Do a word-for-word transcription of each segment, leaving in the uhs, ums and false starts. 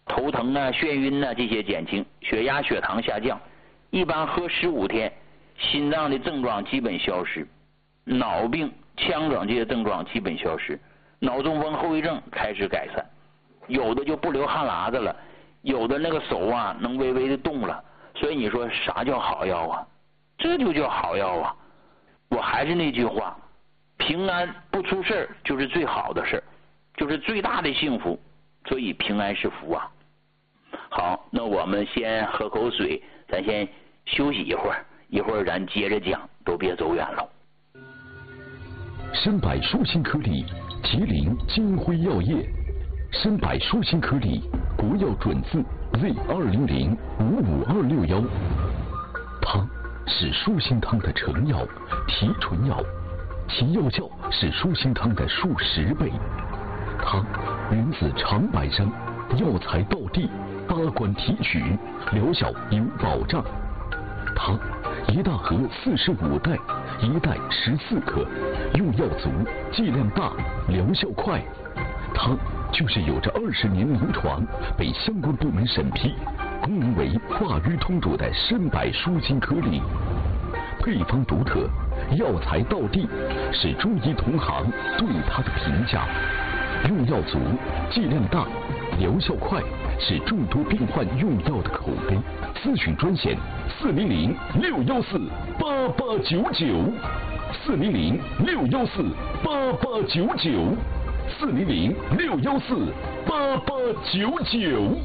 头疼啊、眩晕啊这些减轻，血压、血糖下降。一般喝十五天，心脏的症状基本消失，脑病、腔梗这些症状基本消失，脑中风后遗症开始改善，有的就不流汗喇子了，有的那个手啊能微微的动了。所以你说啥叫好药啊？这就叫好药啊！我还是那句话，平安不出事儿就是最好的事儿，就是最大的幸福。所以平安是福啊。好，那我们先喝口水，咱先休息一会儿，一会儿咱接着讲，都别走远了。 参百舒心颗粒，麒麟金辉药业。参百舒心颗粒，国药准字 Z 二零零五五二六幺。它是舒心汤的成药、提纯药，其药效是舒心汤的数十倍。它源自长白山，药材到地，八关提取，疗效有保障。它一大盒四十五袋，一袋十四克，用药足，剂量大，疗效快。它就是有着二十年临床，被相关部门审批，功能为化瘀通乳的参百舒心颗粒。配方独特，药材到地，是中医同行对它的评价。用药足，剂量大，疗效快，是众多病患用药的口碑。咨询专线：四零零六幺四八八九九，四零零六幺四八八九九，四零零六幺四八八九九。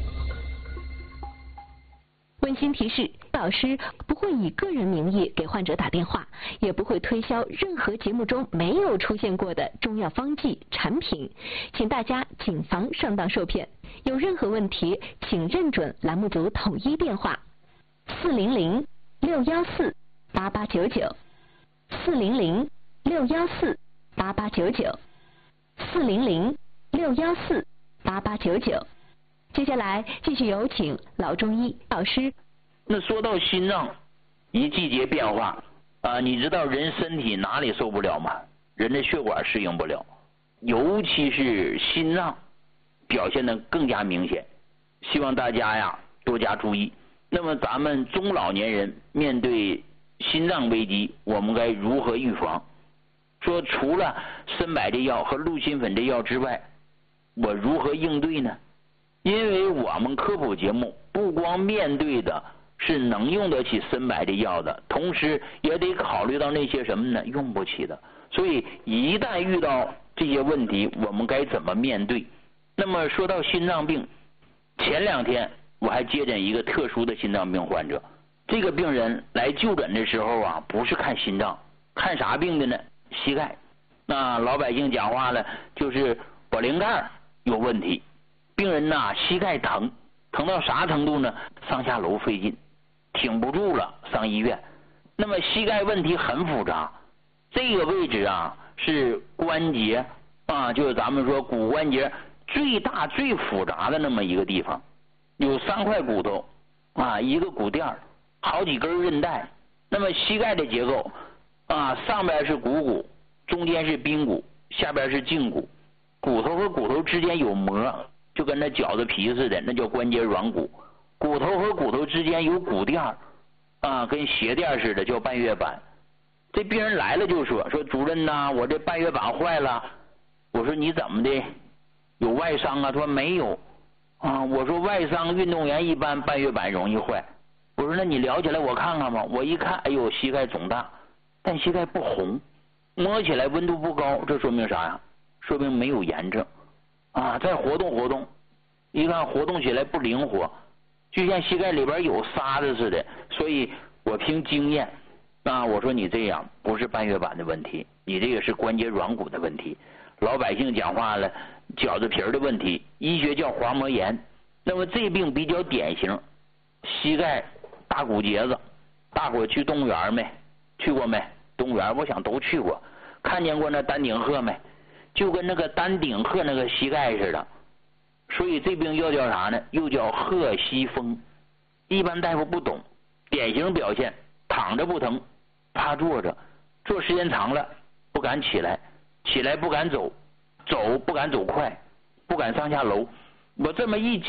温馨提示：老师不会以个人名义给患者打电话，也不会推销任何节目中没有出现过的中药方剂产品，请大家谨防上当受骗。有任何问题，请认准栏目组统一电话：四零零六幺四八八九九，四零零六幺四八八九九，四零零六幺四八八九九。接下来继续有请老中医老师。 那说到心脏，一季节变化啊，你知道人身体哪里受不了吗？人的血管适应不了，尤其是心脏表现得更加明显。希望大家呀多加注意。那么咱们中老年人面对心脏危机，我们该如何预防？说除了参百这药和鹿心粉这药之外，我如何应对呢？因为我们科普节目不光面对的是能用得起参百这药的，同时也得考虑到那些什么呢？用不起的。所以一旦遇到这些问题，我们该怎么面对？那么说到心脏病，前两天我还接诊一个特殊的心脏病患者，这个病人来就诊的时候啊，不是看心脏，看啥病的呢？膝盖。那老百姓讲话了，就是保龄盖有问题。病人呐，膝盖疼，疼到啥程度呢？上下楼费劲，挺不住了，上医院。那么膝盖问题很复杂，这个位置啊是关节啊，就是咱们说骨关节最大最复杂的那么一个地方，有三块骨头啊，一个骨垫，好几根韧带。那么膝盖的结构啊，上边是股骨，中间是髌骨，下边是胫骨，骨头和骨头之间有膜，就跟那饺子皮似的，那叫关节软骨。骨头和骨头之间有骨垫啊，跟鞋垫似的，叫半月板。这病人来了就说说主任呐，我这半月板坏了。我说你怎么的？有外伤啊？他说没有啊。我说外伤运动员一般半月板容易坏。我说那你聊起来我看看吧。我一看，哎呦，膝盖肿大，但膝盖不红，摸起来温度不高，这说明啥呀？说明没有炎症啊。再活动活动，一看活动起来不灵活，就像膝盖里边有沙子似的。所以我凭经验啊，我说你这样不是半月板的问题，你这个是关节软骨的问题。老百姓讲话了，饺子皮的问题，医学叫滑膜炎。那么这病比较典型，膝盖大骨节子。大伙去动物园没？去过没？动物园我想都去过，看见过那丹顶鹤没？就跟那个丹顶鹤那个膝盖似的。所以这病又叫啥呢？又叫鹤膝风。一般大夫不懂，典型表现躺着不疼，趴坐着，坐时间长了不敢起来，起来不敢走，走不敢走快，不敢上下楼。我这么一